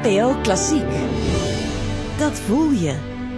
NPO Klassiek. Dat voel je.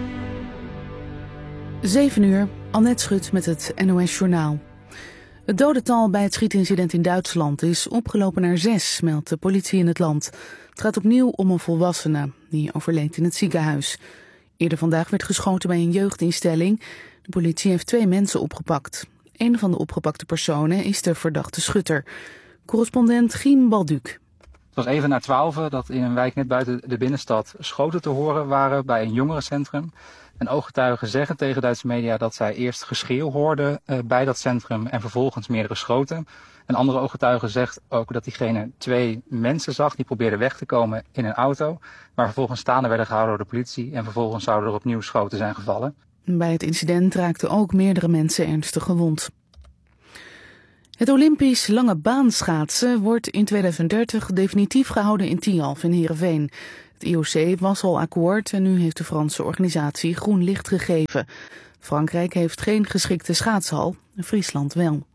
7 uur, Annette Schut met het NOS Journaal. Het dodental bij het schietincident in Duitsland is opgelopen naar 6, meldt de politie in het land. Het gaat opnieuw om een volwassene, die overleed in het ziekenhuis. Eerder vandaag werd geschoten bij een jeugdinstelling. De politie heeft 2 mensen opgepakt. Een van de opgepakte personen is de verdachte schutter. Correspondent Giem Balduc. Het was even na 12 dat in een wijk net buiten de binnenstad schoten te horen waren bij een jongerencentrum. En ooggetuigen zeggen tegen Duitse media dat zij eerst geschreeuw hoorden bij dat centrum en vervolgens meerdere schoten. Een andere ooggetuige zegt ook dat diegene 2 mensen zag die probeerden weg te komen in een auto. Maar vervolgens staande werden gehouden door de politie en vervolgens zouden er opnieuw schoten zijn gevallen. Bij het incident raakten ook meerdere mensen ernstig gewond. Het Olympisch lange baanschaatsen wordt in 2030 definitief gehouden in Tialf in Heerenveen. Het IOC was al akkoord en nu heeft de Franse organisatie groen licht gegeven. Frankrijk heeft geen geschikte schaatshal, Friesland wel.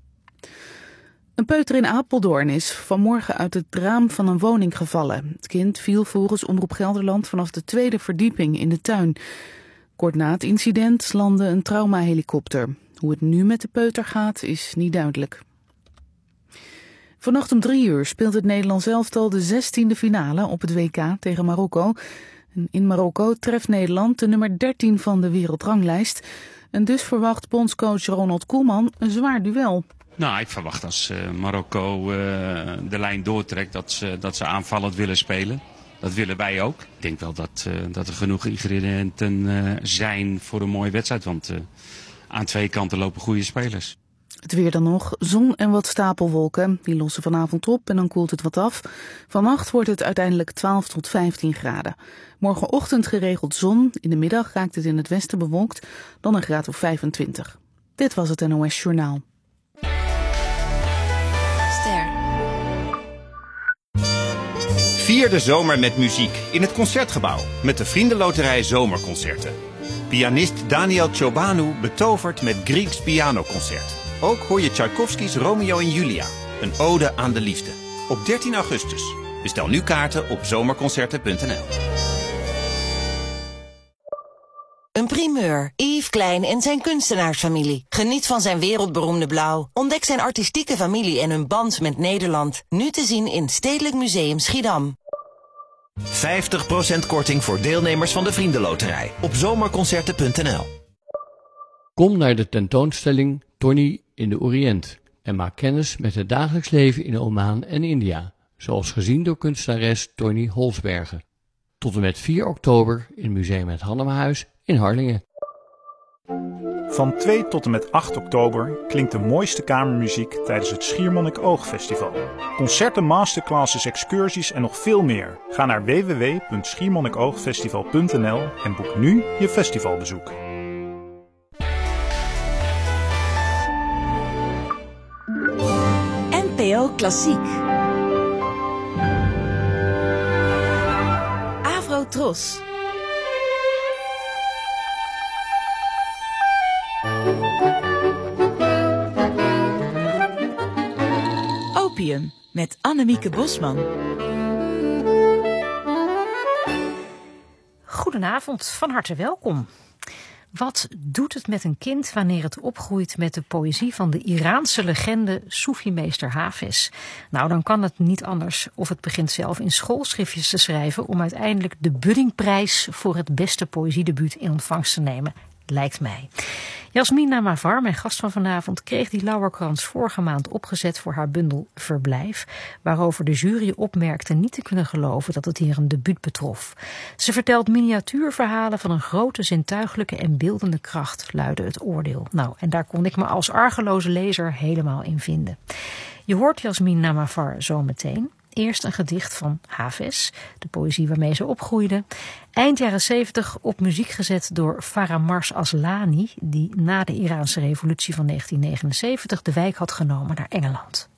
Een peuter in Apeldoorn is vanmorgen uit het raam van een woning gevallen. Het kind viel volgens Omroep Gelderland vanaf de 2e verdieping in de tuin. Kort na het incident landde een traumahelikopter. Hoe het nu met de peuter gaat is niet duidelijk. Vannacht om 3 uur speelt het Nederlands elftal de 16e finale op het WK tegen Marokko. En in Marokko treft Nederland de nummer 13 van de wereldranglijst. En dus verwacht bondscoach Ronald Koeman een zwaar duel. Nou, ik verwacht als Marokko de lijn doortrekt dat ze aanvallend willen spelen. Dat willen wij ook. Ik denk wel dat er genoeg ingrediënten zijn voor een mooie wedstrijd. Want aan 2 kanten lopen goede spelers. Het weer dan nog, zon en wat stapelwolken. Die lossen vanavond op en dan koelt het wat af. Vannacht wordt het uiteindelijk 12 tot 15 graden. Morgenochtend geregeld zon. In de middag raakt het in het westen bewolkt. Dan een graad of 25. Dit was het NOS Journaal. Ster. Vier de zomer met muziek in het Concertgebouw met de Vriendenloterij Zomerconcerten. Pianist Daniel Ciobanu betovert met Grieks pianoconcert. Ook hoor je Tchaikovskys Romeo en Julia, een ode aan de liefde. Op 13 augustus. Bestel nu kaarten op zomerconcerten.nl. Een primeur. Yves Klein en zijn kunstenaarsfamilie. Geniet van zijn wereldberoemde blauw. Ontdek zijn artistieke familie en hun band met Nederland. Nu te zien in Stedelijk Museum Schiedam. 50% korting voor deelnemers van de Vriendenloterij op zomerconcerten.nl. Kom naar de tentoonstelling Tony in de Oriënt en maak kennis met het dagelijks leven in Oman en India, zoals gezien door kunstenares Tony Holsbergen. Tot en met 4 oktober in Museum Het Hannemahuis in Harlingen. Van 2 tot en met 8 oktober klinkt de mooiste kamermuziek tijdens het Schiermonnikoog-festival. Concerten, masterclasses, excursies en nog veel meer. Ga naar www.schiermonnikoogfestival.nl en boek nu je festivalbezoek. NPO Klassiek. Afro-Tros. Opium met Annemieke Bosman. Goedenavond, van harte welkom. Wat doet het met een kind wanneer het opgroeit met de poëzie van de Iraanse legende Soefi-meester Hafez? Nou, dan kan het niet anders of het begint zelf in schoolschriftjes te schrijven om uiteindelijk de Buddingprijs voor het beste poëziedebuut in ontvangst te nemen, lijkt mij. Jasmin Namavar, mijn gast van vanavond, kreeg die lauwerkrans vorige maand opgezet voor haar bundel Verblijf, waarover de jury opmerkte niet te kunnen geloven dat het hier een debuut betrof. Ze vertelt miniatuurverhalen van een grote zintuiglijke en beeldende kracht, luidde het oordeel. Nou, en daar kon ik me als argeloze lezer helemaal in vinden. Je hoort Jasmin Namavar zo meteen. Eerst een gedicht van Hafez, de poëzie waarmee ze opgroeide. Eind jaren 70 op muziek gezet door Faramars Aslani, die na de Iraanse revolutie van 1979 de wijk had genomen naar Engeland.